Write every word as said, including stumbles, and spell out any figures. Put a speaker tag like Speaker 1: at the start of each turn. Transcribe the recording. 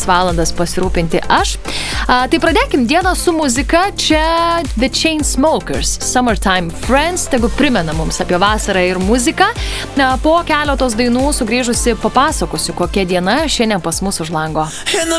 Speaker 1: valandas pasirūpinti aš. A, tai pradėkim dieną su muzika. Čia The Chainsmokers, Summertime Friends, tegu primena mums apie vasarą ir muziką. Na, po keletos dainų sugrįžusi papasakosiu, kokia diena šiandien pas mus už lango.